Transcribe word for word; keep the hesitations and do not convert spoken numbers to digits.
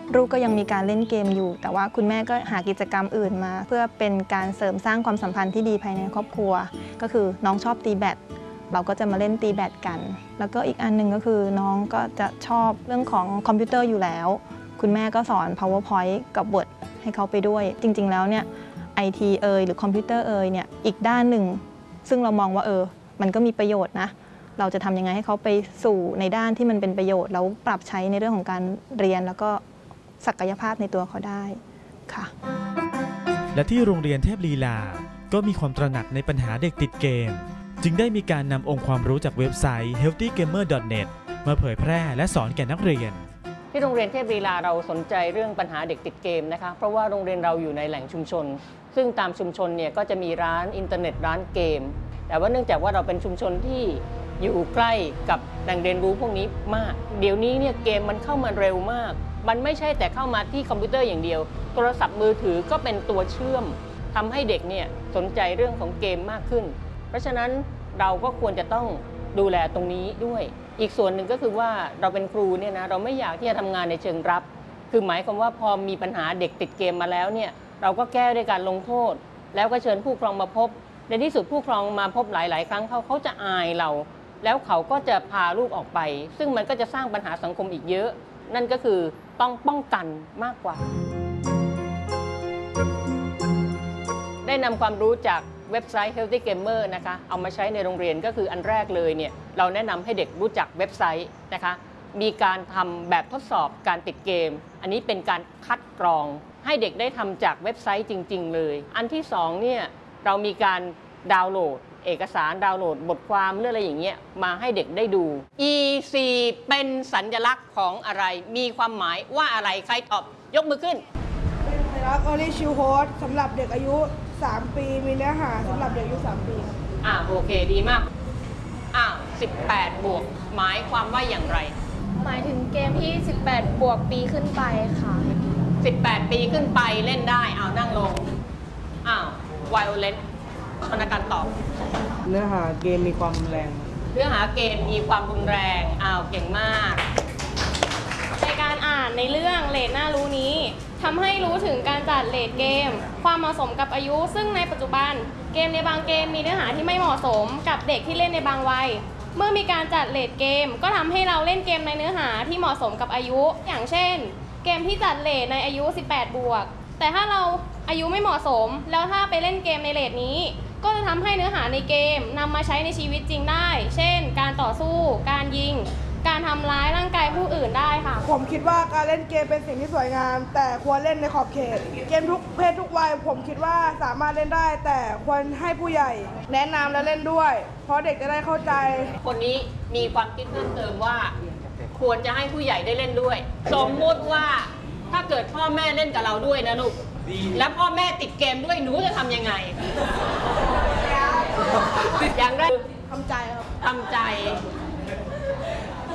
ลูกก็ยังมีการเล่นเกมอยู่แต่ว่าคุณแม่ก็หากิจกรรมอื่นมาเพื่อเป็นการเสริมสร้างความสัมพันธ์ที่ดีภายในครอบครัวก็คือน้องชอบตีแบดเราก็จะมาเล่นตีแบดกันแล้วก็อีกอันหนึ่งก็คือน้องก็จะชอบเรื่องของคอมพิวเตอร์อยู่แล้วคุณแม่ก็สอน PowerPoint กับ Word ให้เขาไปด้วยจริงๆแล้วเนี่ย ไอ ที เอยหรือคอมพิวเตอร์เอยเนี่ยอีกด้านหนึ่งซึ่งเรามองว่าเออมันก็มีประโยชน์นะเราจะทำยังไงให้เขาไปสู่ในด้านที่มันเป็นประโยชน์แล้วปรับใช้ในเรื่องของการเรียนแล้วก็ศักยภาพในตัวเขาได้ค่ะและที่โรงเรียนเทพลีลาก็มีความตระหนักในปัญหาเด็กติดเกมจึงได้มีการนำองค์ความรู้จากเว็บไซต์ เฮลตี้เกมเมอร์ ดอท เน็ต มาเผยแพร่และสอนแก่นักเรียนที่โรงเรียนเทพลีลาเราสนใจเรื่องปัญหาเด็กติดเกมนะคะเพราะว่าโรงเรียนเราอยู่ในแหล่งชุมชนซึ่งตามชุมชนเนี่ยก็จะมีร้านอินเทอร์เน็ตร้านเกมแต่ว่าเนื่องจากว่าเราเป็นชุมชนที่อยู่ใกล้กับแหล่งเรียนรู้พวกนี้มากเดี๋ยวนี้เนี่ยเกมมันเข้ามาเร็วมากมันไม่ใช่แต่เข้ามาที่คอมพิวเตอร์อย่างเดียวโทรศัพท์มือถือก็เป็นตัวเชื่อมทำให้เด็กเนี่ยสนใจเรื่องของเกมมากขึ้นเพราะฉะนั้นเราก็ควรจะต้องดูแลตรงนี้ด้วยอีกส่วนหนึ่งก็คือว่าเราเป็นครูเนี่ยนะเราไม่อยากที่จะทำงานในเชิงรับคือหมายความว่าพอมีปัญหาเด็กติดเกมมาแล้วเนี่ยเราก็แก้ด้วยการลงโทษแล้วก็เชิญผู้ปกครองมาพบในที่สุดผู้ปกครองมาพบหลายๆครั้งเขาเขาจะอายเราแล้วเขาก็จะพาลูกออกไปซึ่งมันก็จะสร้างปัญหาสังคมอีกเยอะนั่นก็คือต้องป้องกันมากกว่าได้นำความรู้จากเว็บไซต์ Healthy Gamer นะคะเอามาใช้ในโรงเรียนก็คืออันแรกเลยเนี่ยเราแนะนำให้เด็กรู้จักเว็บไซต์นะคะมีการทำแบบทดสอบการติดเกมอันนี้เป็นการคัดกรองให้เด็กได้ทำจากเว็บไซต์จริงๆเลยอันที่สองเนี่ยเรามีการดาวน์โหลดเอกสารดาวน์โหลดบทความเรื่องอะไรอย่างเงี้ยมาให้เด็กได้ดู อี ซี เป็นสัญลักษณ์ของอะไรมีความหมายว่าอะไรใครตอบยกมือขึ้นเป็นสัญลักษณ์ Orange Shield Host สำหรับเด็กอายุสามปีมีเนื้อหาสำหรับเด็กอายุสามปีอ่าโอเคดีมากอ้าวสิบแปดบวกหมายความว่าอย่างไรหมายถึงเกมที่สิบแปดบวกปีขึ้นไปค่ะสิบแปดปีขึ้นไปเล่นได้อ้าวนั่งลงอ้าว Violet พนักงานตอบเนื้อหาเกมมีความรุนแรงเนื้อหาเกมมีความรุนแรงอ้าวเก่งมากในการอ่านในเรื่องเรทน่ารู้นี้ทำให้รู้ถึงการจัดเรทเกมความเหมาะสมกับอายุซึ่งในปัจจุบันเกมในบางเกมมีเนื้อหาที่ไม่เหมาะสมกับเด็กที่เล่นในบางวัยเมื่อมีการจัดเรทเกมก็ทำให้เราเล่นเกมในเนื้อหาที่เหมาะสมกับอายุอย่างเช่นเกมที่จัดเรทในอายุสิบแปดบวกแต่ถ้าเราอายุไม่เหมาะสมแล้วถ้าไปเล่นเกมในเรทนี้ก็จะทำให้เนื้อหาในเกมนำมาใช้ในชีวิตจริงได้เช่นการต่อสู้การยิงการทำร้ายร่างกายผู้อื่นได้ค่ะผมคิดว่าการเล่นเกมเป็นสิ่งที่สวยงามแต่ควรเล่นในขอบเขตเกมทุกเพศทุกวัยผมคิดว่าสามารถเล่นได้แต่ควรให้ผู้ใหญ่แนะนำและเล่นด้วยเพราะเด็กจะได้เข้าใจคนนี้มีความคิดเพิ่มเติมว่าควรจะให้ผู้ใหญ่ได้เล่นด้วยสมมติว่าถ้าเกิดพ่อแม่เล่นกับเราด้วยนะลูกแล้วพ่อแม่ติดเกมด้วยหนูจะทำยังไงอย่างแรกทำใจครับทำใจ